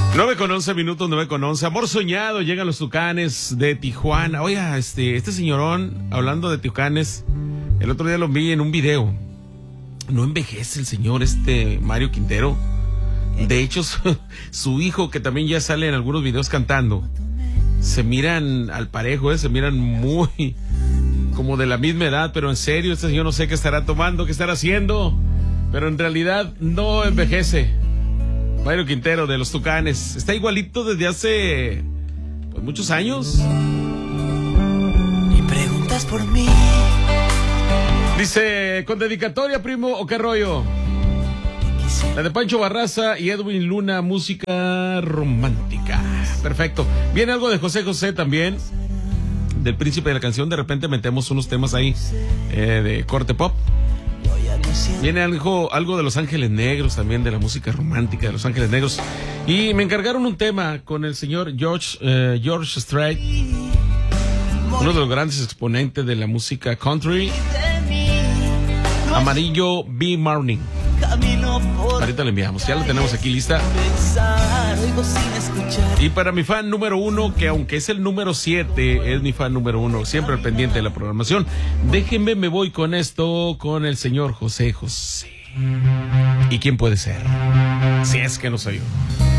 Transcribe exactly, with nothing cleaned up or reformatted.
nueve con once minutos, nueve con once. Amor soñado, llegan los Tucanes de Tijuana. Oiga, este, este señorón, hablando de Tucanes, el otro día lo vi en un video. No envejece el señor este Mario Quintero. De hecho, su, su hijo, que también ya sale en algunos videos cantando, se miran al parejo, ¿eh? Se miran muy como de la misma edad, pero en serio, este señor no sé qué estará tomando, qué estará haciendo, pero en realidad no envejece. Mario Quintero de los Tucanes está igualito desde hace pues, muchos años. Y preguntas por mí. Dice, con dedicatoria, primo, ¿o qué rollo? La de Pancho Barraza y Edwin Luna, música romántica. Perfecto. Viene algo de José José también, del Príncipe de la Canción. De repente metemos unos temas ahí eh, de corte pop. Viene algo, algo de Los Ángeles Negros también, de la música romántica de Los Ángeles Negros. Y me encargaron un tema con el señor George, eh, George Strait, uno de los grandes exponentes de la música country. Amarillo Be Morning. Ahorita lo enviamos, ya lo tenemos aquí lista. Y para mi fan número uno, que aunque es el número siete, es mi fan número uno, siempre al pendiente de la programación. Déjenme, me voy con esto, con el señor José José. ¿Y quién puede ser? Si es que no soy yo.